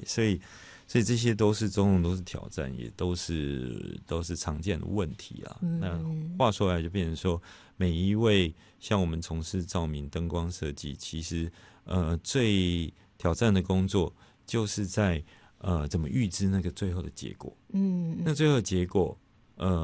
所以这些种种都是挑战，也都是常见的问题啊。那话说来就变成说，每一位像我们从事照明、灯光设计，其实最挑战的工作就是在怎么预知那个最后的结果。那最后的结果